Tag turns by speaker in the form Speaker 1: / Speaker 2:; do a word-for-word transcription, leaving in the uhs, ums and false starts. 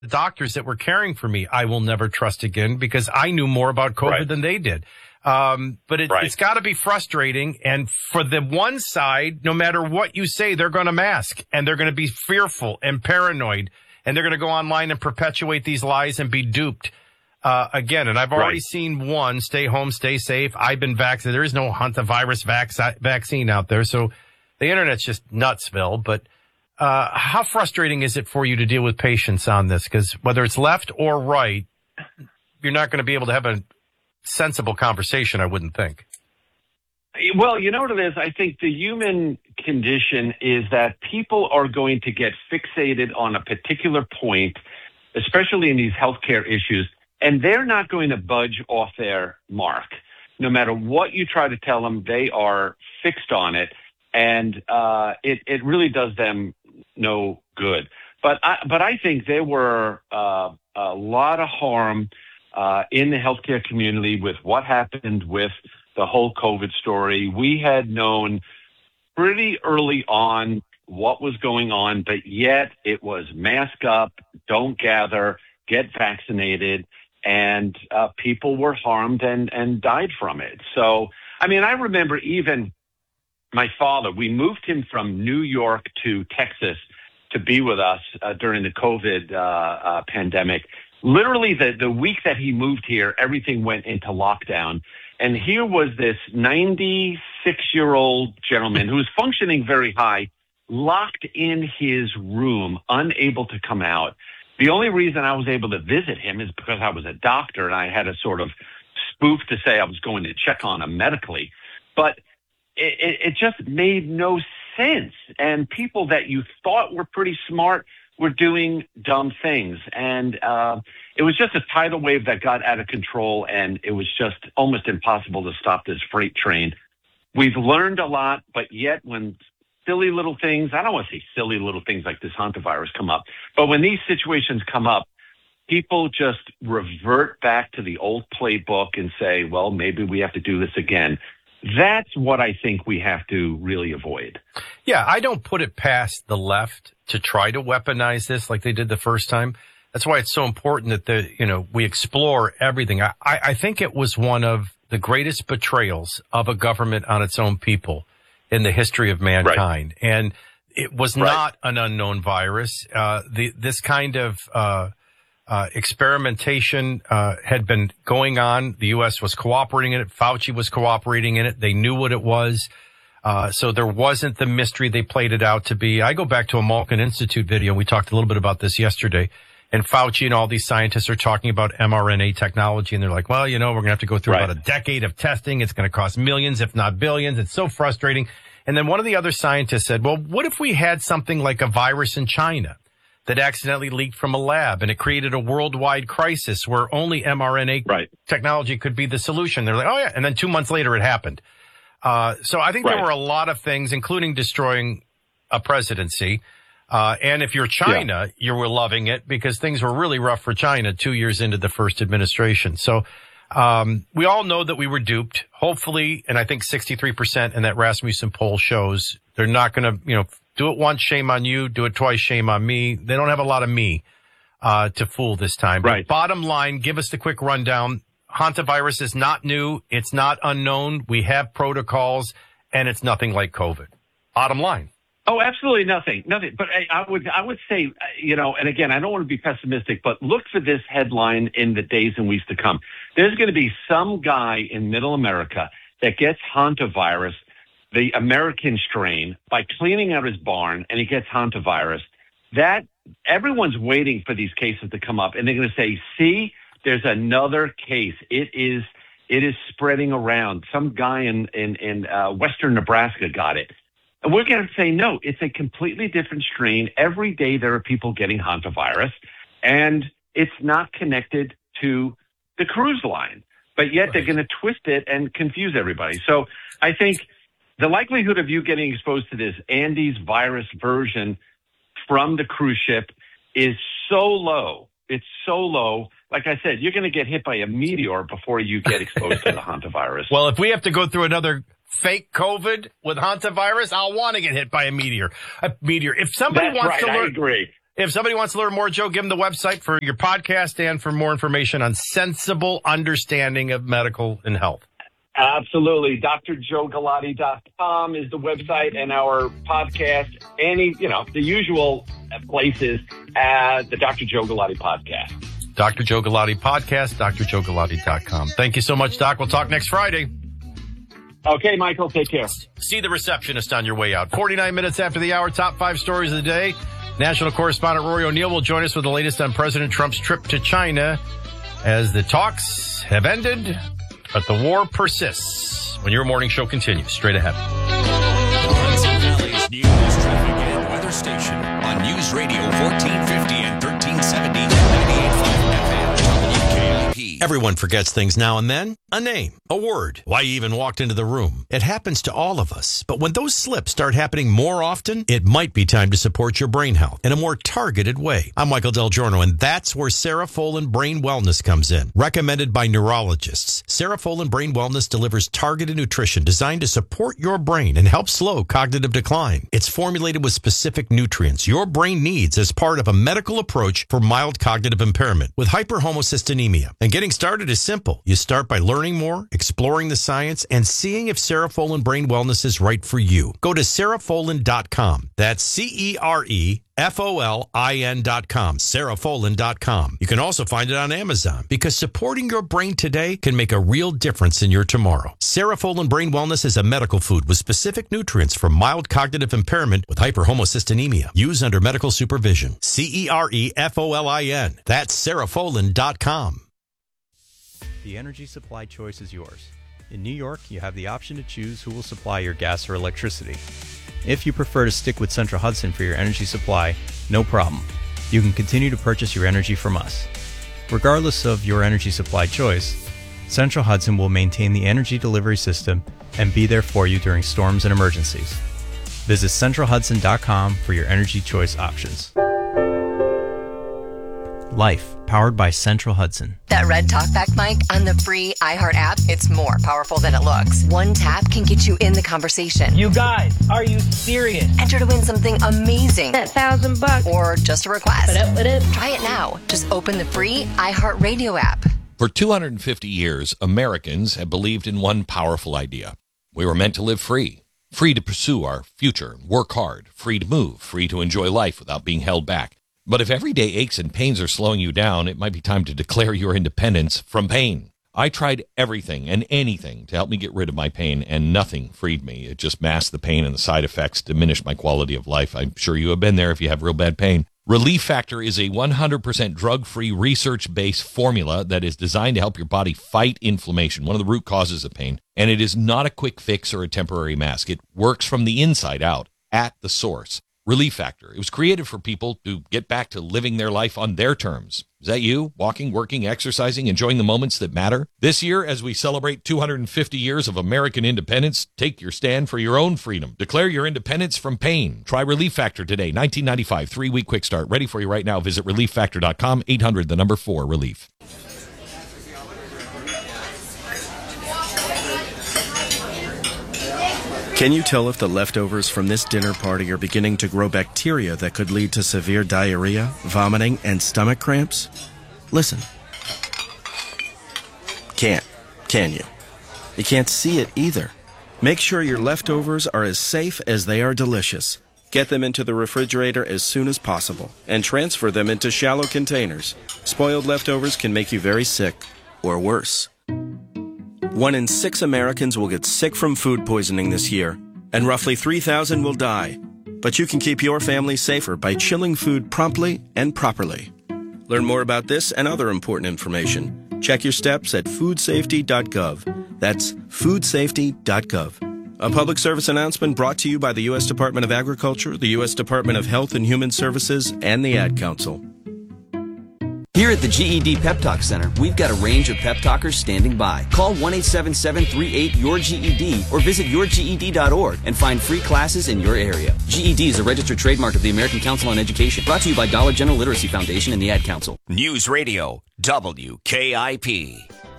Speaker 1: the doctors that were caring for me, I will never trust again because I knew more about COVID
Speaker 2: right.
Speaker 1: than they did. Um, but it,
Speaker 2: right.
Speaker 1: it's got to be frustrating. And for the one side, no matter what you say, they're going to mask and they're going to be fearful and paranoid and they're going to go online and perpetuate these lies and be duped. Uh, again, and I've already right. seen one, stay home, stay safe. I've been vaccinated. There is no hantavirus vac- vaccine out there. So the internet's just nutsville. But uh, how frustrating is it for you to deal with patients on this? Because whether it's left or right, you're not going to be able to have a sensible conversation, I wouldn't think.
Speaker 2: Well, you know what it is? I think the human condition is that people are going to get fixated on a particular point, especially in these healthcare issues, and they're not going to budge off their mark. No matter what you try to tell them, they are fixed on it, and uh, it, it really does them no good. But I, but I think there were uh, a lot of harm uh, in the healthcare community with what happened with the whole COVID story. We had known pretty early on what was going on, but yet it was mask up, don't gather, get vaccinated. And uh, people were harmed and, and died from it. So, I mean, I remember even my father, we moved him from New York to Texas to be with us uh, during the COVID uh, uh, pandemic. Literally the, the week that he moved here, everything went into lockdown. And here was this ninety-six-year-old gentleman who was functioning very high, locked in his room, unable to come out. The only reason I was able to visit him is because I was a doctor and I had a sort of spoof to say I was going to check on him medically. But it, it just made no sense. And people that you thought were pretty smart were doing dumb things. And uh, it was just a tidal wave that got out of control, and it was just almost impossible to stop this freight train. We've learned a lot, but yet when silly little things, I don't want to say silly little things like this hantavirus come up, but when these situations come up, people just revert back to the old playbook and say, well, maybe we have to do this again. That's what I think we have to really avoid.
Speaker 1: Yeah, I don't put it past the left to try to weaponize this like they did the first time. That's why it's so important that the, you know, we explore everything. I, I think it was one of the greatest betrayals of a government on its own people in the history of mankind. Right. And it was right. not an unknown virus. Uh, the, this kind of, uh, uh, experimentation, uh, had been going on. The U S was cooperating in it. Fauci was cooperating in it. They knew what it was. Uh, so there wasn't the mystery they played it out to be. I go back to a Malkin Institute video. We talked a little bit about this yesterday. And Fauci and all these scientists are talking about mRNA technology. And they're like, well, you know, we're going to have to go through right. about a decade of testing. It's going to cost millions, if not billions. It's so frustrating. And then one of the other scientists said, well, what if we had something like a virus in China that accidentally leaked from a lab and it created a worldwide crisis where only mRNA right. technology could be the solution? They're like, oh, yeah. And then two months later, it happened. Uh, so I think right. there were a lot of things, including destroying a presidency. Uh, and if you're China, yeah. you were loving it because things were really rough for China two years into the first administration. So, um, we all know that we were duped. Hopefully, and I think sixty-three percent in that Rasmussen poll shows they're not going to, you know, do it once, shame on you. Do it twice, shame on me. They don't have a lot of me, uh, to fool this time.
Speaker 2: Right.
Speaker 1: But bottom line, give us the quick rundown. Hantavirus is not new. It's not unknown. We have protocols and it's nothing like COVID. Bottom line.
Speaker 2: Oh, absolutely nothing, nothing. But I, I would, I would say, you know, and again, I don't want to be pessimistic, but look for this headline in the days and weeks to come. There's going to be some guy in Middle America that gets hantavirus, the American strain, by cleaning out his barn, and he gets hantavirus. That everyone's waiting for these cases to come up, and they're going to say, "See, there's another case. It is, it is spreading around. Some guy in in in uh, Western Nebraska got it." And we're going to say, no, it's a completely different strain. Every day there are people getting hantavirus, and it's not connected to the cruise line. But yet right. they're going to twist it and confuse everybody. So I think the likelihood of you getting exposed to this Andes virus version from the cruise ship is so low. It's so low. Like I said, you're going to get hit by a meteor before you get exposed to the hantavirus.
Speaker 1: Well, if we have to go through another fake COVID with hantavirus, I'll want to get hit by a meteor. A meteor. If somebody
Speaker 2: That's
Speaker 1: wants
Speaker 2: right,
Speaker 1: to learn,
Speaker 2: I agree.
Speaker 1: If somebody wants to learn more, Joe, give them the website for your podcast and for more information on sensible understanding of medical and health.
Speaker 2: Absolutely. D R joe galati dot com is the website, and our podcast, any, you know, the usual places at the Doctor Joe Galati podcast.
Speaker 1: Doctor Joe Galati podcast, D R joe galati dot com. Thank you so much, Doc. We'll talk next Friday.
Speaker 2: Okay, Michael, take care.
Speaker 1: See the receptionist on your way out. forty-nine minutes after the hour, top five stories of the day. National correspondent Rory O'Neill will join us with the latest on President Trump's trip to China as the talks have ended, but the war persists. When your morning show continues, straight ahead.
Speaker 3: Hudson Valley's news, traffic, and weather station on News Radio fourteen fifty and thirteen seventy and ninety-eight point five F M W K I P.
Speaker 1: Everyone forgets things now and then. A name, a word, why you even walked into the room. It happens to all of us. But when those slips start happening more often, it might be time to support your brain health in a more targeted way. I'm Michael Del Giorno, and that's where Serafolin Brain Wellness comes in. Recommended by neurologists, Serafolin Brain Wellness delivers targeted nutrition designed to support your brain and help slow cognitive decline. It's formulated with specific nutrients your brain needs as part of a medical approach for mild cognitive impairment with hyperhomocystinemia. And getting started is simple. You start by learning more, exploring the science, and seeing if Serafolin Brain Wellness is right for you. Go to Serafolin dot com. That's C E R E F O L I N dot com. Serafolin dot com. You can also find it on Amazon because supporting your brain today can make a real difference in your tomorrow. Serafolin Brain Wellness is a medical food with specific nutrients for mild cognitive impairment with hyperhomocystinemia. Use under medical supervision. C E R E F O L I N. That's Serafolin dot com.
Speaker 4: The energy supply choice is yours. In New York, you have the option to choose who will supply your gas or electricity. If you prefer to stick with Central Hudson for your energy supply, no problem. You can continue to purchase your energy from us. Regardless of your energy supply choice, Central Hudson will maintain the energy delivery system and be there for you during storms and emergencies. Visit central hudson dot com for your energy choice options. Life, powered by Central Hudson.
Speaker 5: That red talkback mic on the free iHeart app, it's more powerful than it looks. One tap can get you in the conversation.
Speaker 6: You guys, are you serious?
Speaker 5: Enter to win something amazing.
Speaker 6: That thousand bucks.
Speaker 5: Or just a request.
Speaker 6: What up, what up?
Speaker 5: Try it now. Just open the free iHeart Radio app.
Speaker 3: For two hundred fifty years, Americans have believed in one powerful idea. We were meant to live free. Free to pursue our future, work hard, free to move, free to enjoy life without being held back. But if everyday aches and pains are slowing you down, it might be time to declare your independence from pain. I tried everything and anything to help me get rid of my pain, and nothing freed me. It just masked the pain, and the side effects diminished my quality of life. I'm sure you have been there if you have real bad pain. Relief Factor is a one hundred percent drug-free, research-based formula that is designed to help your body fight inflammation, one of the root causes of pain. And it is not a quick fix or a temporary mask. It works from the inside out, at the source. Relief Factor. It was created for people to get back to living their life on their terms. Is that you? Walking, working, exercising, enjoying the moments that matter? This year, as we celebrate two hundred fifty years of American independence, take your stand for your own freedom. Declare your independence from pain. Try Relief Factor today. nineteen ninety-five, three-week quick start. Ready for you right now. Visit relief factor dot com, eight hundred, the number four, relief.
Speaker 7: Can you tell if the leftovers from this dinner party are beginning to grow bacteria that could lead to severe diarrhea, vomiting, and stomach cramps? Listen. Can't, can you? You can't see it either. Make sure your leftovers are as safe as they are delicious. Get them into the refrigerator as soon as possible and transfer them into shallow containers. Spoiled leftovers can make you very sick, or worse. One in six Americans will get sick from food poisoning this year, and roughly three thousand will die. But you can keep your family safer by chilling food promptly and properly. Learn more about this and other important information. Check your steps at food safety dot gov. That's food safety dot gov. A public service announcement brought to you by the U S Department of Agriculture, the U S Department of Health and Human Services, and the Ad Council.
Speaker 8: Here at the G E D Pep Talk Center, we've got a range of pep talkers standing by. Call one eight seven seven, three eight, your G E D or visit your G E D dot org and find free classes in your area. G E D is a registered trademark of the American Council on Education. Brought to you by Dollar General Literacy Foundation and the Ad Council.
Speaker 3: News Radio, W K I P.